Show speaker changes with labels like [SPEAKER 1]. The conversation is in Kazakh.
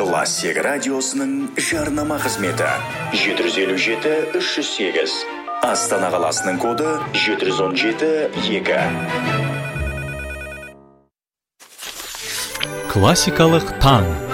[SPEAKER 1] Классик радиосының жарнама қызметі 757-308. Астана қаласының коды 717-2.
[SPEAKER 2] Классикалық таң.